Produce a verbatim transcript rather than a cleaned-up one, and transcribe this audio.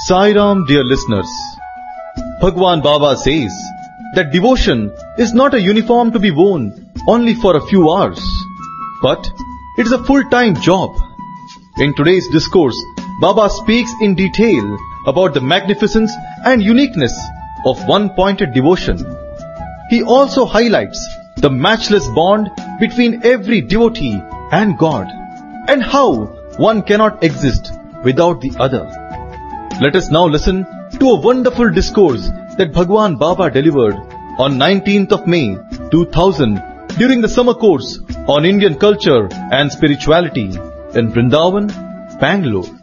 Sai Ram, dear listeners. Bhagwan Baba says that devotion is not a uniform to be worn only for a few hours, but it is a full-time job. In today's discourse, Baba speaks in detail about the magnificence and uniqueness of one-pointed devotion. He also highlights the matchless bond between every devotee and God, and how one cannot exist without the other. Let us now listen to a wonderful discourse that Bhagwan Baba delivered on nineteenth of May two thousand during the summer course on Indian culture and spirituality in Vrindavan, Bangalore.